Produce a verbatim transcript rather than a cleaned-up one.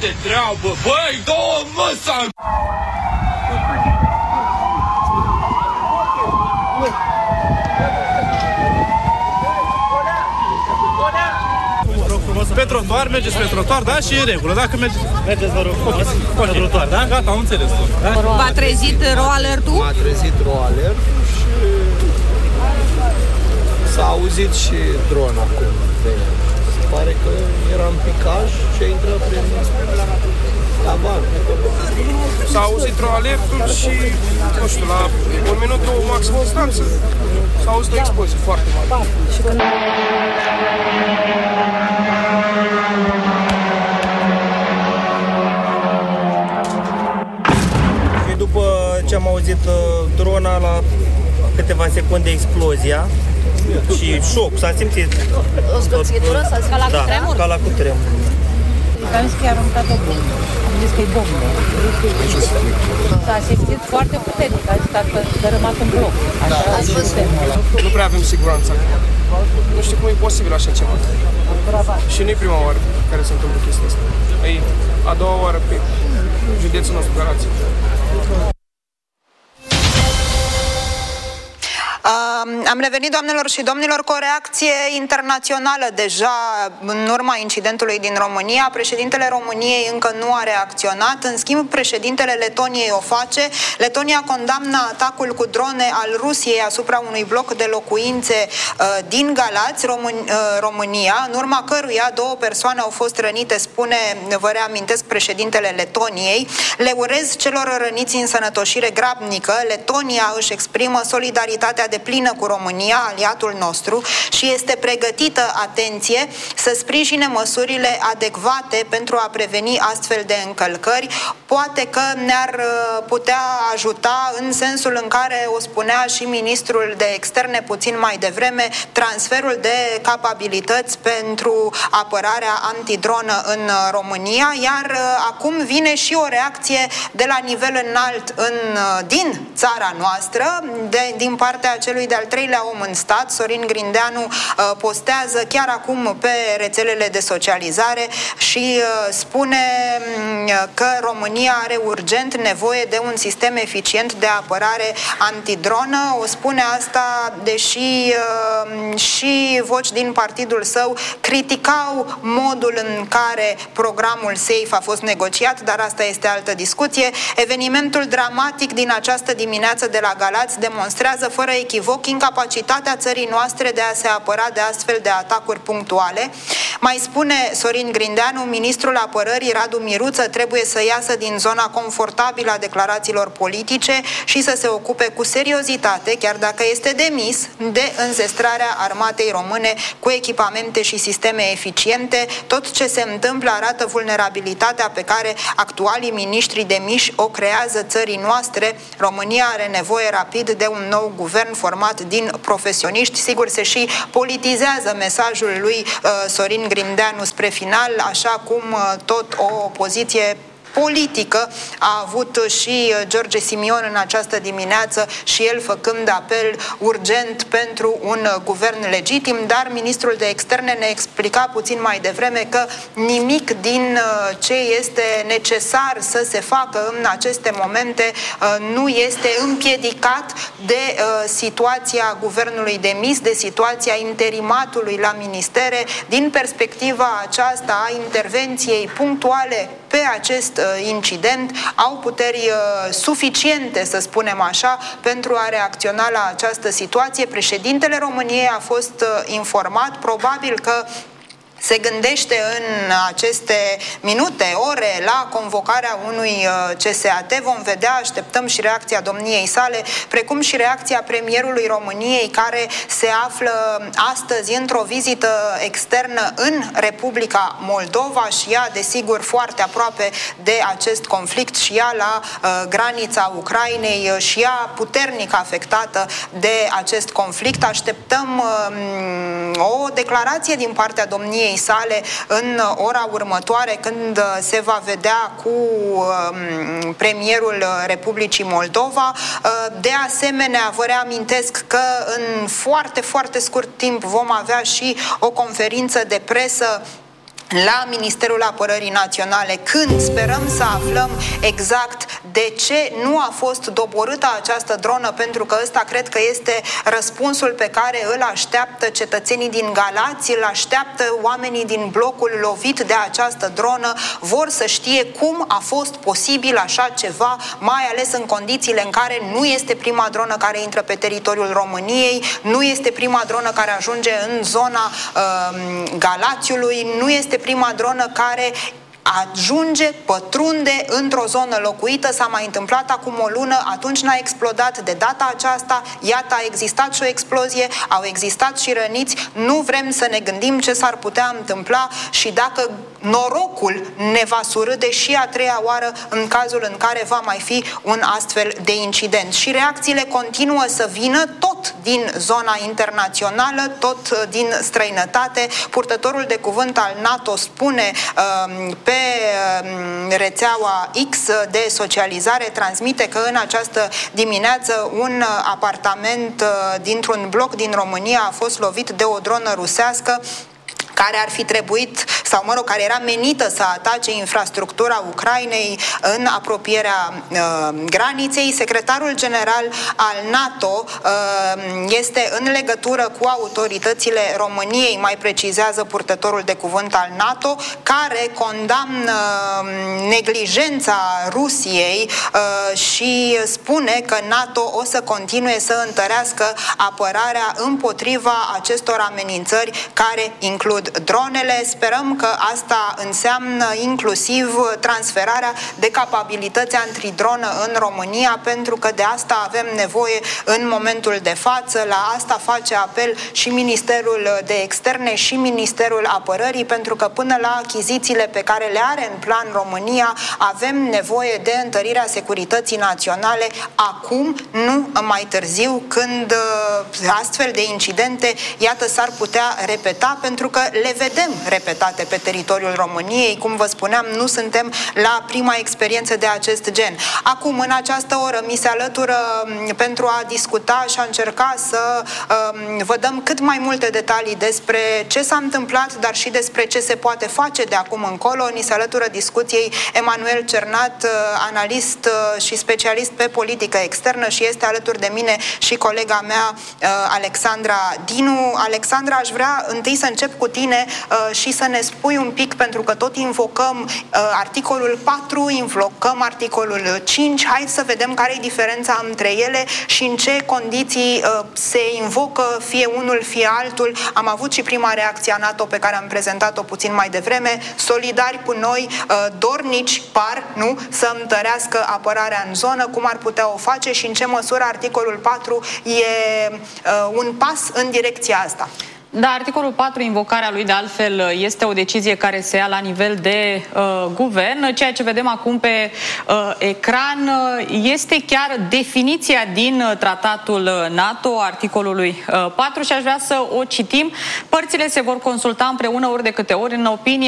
de treabă. Băi, două măsa! Pe trotuar, mergeți pe trotuar, da? Și e în regulă. Dacă mergeți... Mergeți, vă rog, okay. Pe trotuar, da? Gata, am înțeles. Da? V-a trezit ro alert-ul? M-a trezit ro alert și s-a auzit și dron acum. Se pare că era în picaj și a intrat prin tavan. S-a auzit ro alertul și, nu știu, la un minut, două maxim distanță, s-a auzit o explozie foarte mare. Și când... După ce am auzit uh, drona, la câteva secunde explozia și șoc, s-a simțit o zgârțitură, s-a simțit ca la cutremur? Da, ca la cutremur. Am zis că i-a aruncat o bombă. Am zis că e bombă. S-a simțit foarte puternic, a zis că a dărâmat în bloc. Așa a zis. Nu prea avem siguranță. Nu știu cum e posibil așa ceva. Și nu e prima oară care se întâmplă chestia asta. E a doua oară pe județul nostru Galați. Uh, am revenit, doamnelor și domnilor, cu o reacție internațională deja în urma incidentului din România. Președintele României încă nu a reacționat, în schimb președintele Letoniei o face. Letonia condamnă atacul cu drone al Rusiei asupra unui bloc de locuințe uh, din Galați, Român- uh, România, în urma căruia două persoane au fost rănite, spune, vă reamintesc, președintele Letoniei. Le urez celor răniți însănătoșire grabnică. Letonia își exprimă solidaritatea deplină cu România, aliatul nostru, și este pregătită, atenție, să sprijine măsurile adecvate pentru a preveni astfel de încălcări. Poate că ne-ar putea ajuta în sensul în care o spunea și ministrul de externe puțin mai devreme, transferul de capabilități pentru apărarea antidronă în România, iar acum vine și o reacție de la nivel înalt în, din țara noastră, de, din partea celui de-al treilea om în stat. Sorin Grindeanu uh, postează chiar acum pe rețelele de socializare și uh, spune uh, că România are urgent nevoie de un sistem eficient de apărare antidronă. O spune asta deși uh, și voci din partidul său criticau modul în care programul SAFE a fost negociat, dar asta este altă discuție. Evenimentul dramatic din această dimineață de la Galați demonstrează fără echivoc incapacitatea țării noastre de a se apăra de astfel de atacuri punctuale. Mai spune Sorin Grindeanu, ministrul apărării Radu Miruță trebuie să iasă din zona confortabilă a declarațiilor politice și să se ocupe cu seriozitate, chiar dacă este demis, de înzestrarea armatei române cu echipamente și sisteme eficiente. Tot ce se întâmplă arată vulnerabilitatea pe care actualii miniștri demiși o creează țării noastre. România are nevoie rapid de un nou guvern format din profesioniști. Sigur, se și politizează mesajul lui uh, Sorin Grindeanu spre final, așa cum uh, tot o poziție politică a avut și George Simion în această dimineață, și el făcând apel urgent pentru un guvern legitim, dar ministrul de externe ne explica puțin mai devreme că nimic din ce este necesar să se facă în aceste momente nu este împiedicat de situația guvernului demis, de situația interimatului la ministere, din perspectiva aceasta a intervenției punctuale pe acest incident. Au puteri suficiente, să spunem așa, pentru a reacționa la această situație. Președintele României a fost informat, probabil că se gândește în aceste minute, ore, la convocarea unui C S A T. Vom vedea, așteptăm și reacția domniei sale, precum și reacția premierului României, care se află astăzi într-o vizită externă în Republica Moldova și ea, desigur, foarte aproape de acest conflict, și ea la uh, granița Ucrainei, și ea puternic afectată de acest conflict. Așteptăm uh, o declarație din partea domniei sale în ora următoare, când se va vedea cu um, premierul Republicii Moldova. De asemenea, vă reamintesc că în foarte, foarte scurt timp vom avea și o conferință de presă la Ministerul Apărării Naționale, când sperăm să aflăm exact de ce nu a fost doborâtă această dronă, pentru că ăsta cred că este răspunsul pe care îl așteaptă cetățenii din Galați, îl așteaptă oamenii din blocul lovit de această dronă, vor să știe cum a fost posibil așa ceva, mai ales în condițiile în care nu este prima dronă care intră pe teritoriul României, nu este prima dronă care ajunge în zona uh, Galațiului, nu este prima dronă care ajunge, pătrunde într-o zonă locuită. S-a mai întâmplat acum o lună, atunci n-a explodat, de data aceasta, iată, a existat și o explozie, au existat și răniți. Nu vrem să ne gândim ce s-ar putea întâmpla și dacă norocul ne va surâde și a treia oară în cazul în care va mai fi un astfel de incident. Și reacțiile continuă să vină tot din zona internațională, tot din străinătate. Purtătorul de cuvânt al NATO spune uh, pe rețeaua X de socializare, transmite că în această dimineață un apartament dintr-un bloc din România a fost lovit de o dronă rusească care ar fi trebuit, sau mă rog, care era menită să atace infrastructura Ucrainei în apropierea uh, graniței. Secretarul general al NATO uh, este în legătură cu autoritățile României, mai precizează purtătorul de cuvânt al NATO, care condamnă uh, neglijența Rusiei uh, și spune că NATO o să continue să întărească apărarea împotriva acestor amenințări care includ dronele. Sperăm că asta înseamnă inclusiv transferarea de capabilități antidronă în România, pentru că de asta avem nevoie în momentul de față. La asta face apel și Ministerul de Externe și Ministerul Apărării, pentru că până la achizițiile pe care le are în plan România avem nevoie de întărirea securității naționale acum, nu mai târziu, când astfel de incidente, iată, s-ar putea repeta, pentru că le vedem repetate pe teritoriul României. Cum vă spuneam, nu suntem la prima experiență de acest gen. Acum, în această oră, mi se alătură pentru a discuta și a încerca să um, vă dăm cât mai multe detalii despre ce s-a întâmplat, dar și despre ce se poate face de acum încolo. Ni se alătură discuției Emanuel Cernat, analist și specialist pe politică externă, și este alături de mine și colega mea, Alexandra Dinu. Alexandra, aș vrea întâi să încep cu tine uh, și să ne spui un pic, pentru că tot invocăm uh, articolul patru, invocăm articolul cinci, hai să vedem care e diferența între ele și în ce condiții uh, se invocă fie unul, fie altul. Am avut și prima reacție a NATO pe care am prezentat-o puțin mai devreme, solidari cu noi, uh, dornici par, nu, să întărească apărarea în zonă, cum ar putea o face și în ce măsură articolul patru e uh, un pas în direcția asta. Da, articolul patru, invocarea lui, de altfel, este o decizie care se ia la nivel de uh, guvern. Ceea ce vedem acum pe uh, ecran este chiar definiția din tratatul NATO, articolului uh, patru, și aș vrea să o citim. Părțile se vor consulta împreună ori de câte ori, în opinia